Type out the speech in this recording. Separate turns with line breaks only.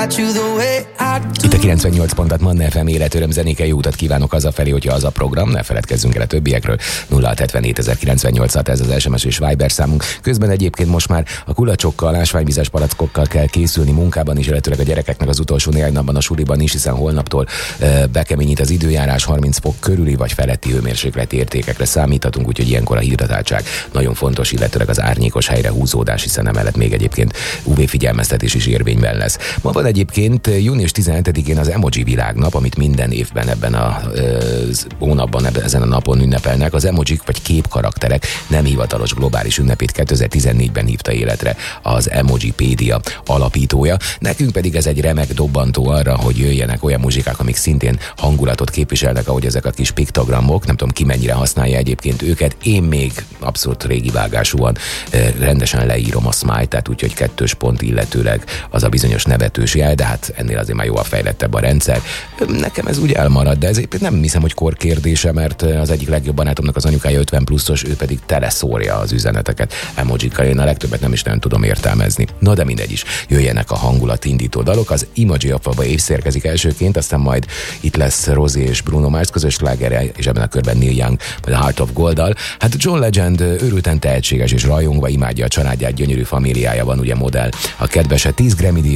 Itt a 98 pontat Manna FM életöröm zenékei utat kívánok hazafelé, hogyha az a program, ne feledkezzünk el a többiekről. 0677 ez az SMS és Viber számunk. Közben egyébként most már a kulacsokkal, ásványvizes palackokkal kell készülni munkában is, illetőleg a gyerekeknek az utolsó néhány napban a suliban is, hiszen holnaptól bekeményít az időjárás, 30 fok körüli vagy feletti hőmérsékleti értékekre számíthatunk, úgyhogy ilyenkor a hidratáltság nagyon fontos, illetőleg az árnyékos helyre húzódás, hiszen emellett még egyébként UV figyelmeztetés is érvényben lesz. Ma van egyébként június 17-én az Emoji Világnap, amit minden évben ebben a hónapban, ezen a napon ünnepelnek. Az emojik vagy képkarakterek nem hivatalos globális ünnepét 2014-ben hívta életre az Emojipédia alapítója. Nekünk pedig ez egy remek dobbantó arra, hogy jöjjenek olyan muzsikák, amik szintén hangulatot képviselnek, ahogy ezek a kis piktogramok. Nem tudom, ki mennyire használja egyébként őket. Én még abszolút régi vágásúan rendesen leírom a smile, tehát úgyhogy 2 pont, illetőleg az a bizonyos nevetős jel, de hát ennél azért már jóval fejlettebb a rendszer. Nekem ez úgy elmarad, de ez nem hiszem, hogy kor kérdése, mert az egyik legjobb barátomnak az anyukája 50 pluszos, ő pedig teleszórja az üzeneteket emojikkal, én a legtöbbet nem is nagyon tudom értelmezni. No, de mindegy is, jöjjenek a hangulatindító dalok, az Emoji Apaba év érkezik elsőként, aztán majd itt lesz Rozi és Bruno Mars közös slágere, és ebben a körben Neil Young, vagy a Heart of Gold-dal. Hát John Legend őrülten tehetséges és rajongva imádja a családját, gyönyörű familiája van, ugye modell. A kedvese 10 Grammy